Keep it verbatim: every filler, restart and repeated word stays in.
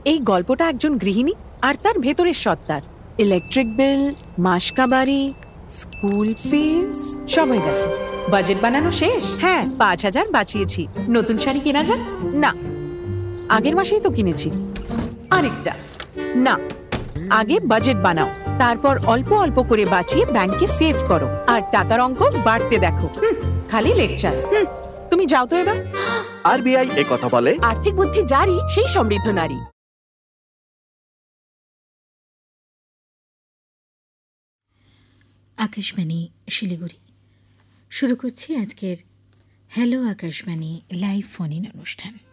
এই গল্পটা একজন গৃহিণী আর তার ভেতরের সত্তার। ইলেকট্রিক বিল, মাসকাবারি, স্কুল ফিস সব হয়ে গেছে। বাজেট বানানো শেষ। হ্যাঁ, পাঁচ হাজার বাঁচিয়েছি। নতুন শাড়ি কেনা যাক? না, আগের মাসেই তো কিনেছি। আরেকটা না, আগে বাজেট বানাও, তারপর অল্প অল্প করে বাঁচিয়ে ব্যাংকে সেভ করো আর টাকার অঙ্ক বাড়তে দেখো। খালি লেকচার। তুমি যাও তো এবার। আরবিআই এ কথা বলে, আর্থিক বুদ্ধি জারি, সেই সমৃদ্ধ নারী। আকাশবাণী শিলিগুড়ি শুরু করছি আজকের hello Akashvani live phone in অনুষ্ঠান।